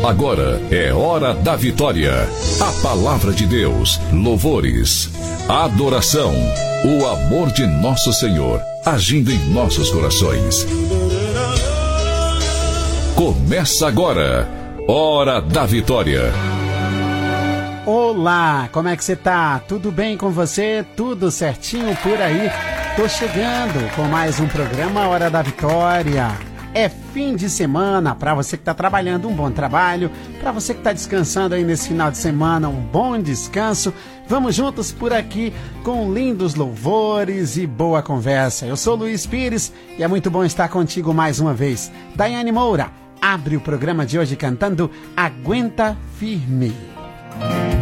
Agora é hora da vitória. A palavra de Deus, louvores, adoração, o amor de nosso Senhor agindo em nossos corações. Começa agora, Hora da Vitória. Olá, como é que você tá? Tudo bem com você? Tudo certinho por aí? Tô chegando com mais um programa Hora da Vitória. É fim de semana, para você que tá trabalhando, um bom trabalho. Para você que tá descansando aí nesse final de semana, um bom descanso. Vamos juntos por aqui com lindos louvores e boa conversa. Eu sou Luiz Pires e é muito bom estar contigo mais uma vez. Daiane Moura abre o programa de hoje cantando Aguenta Firme.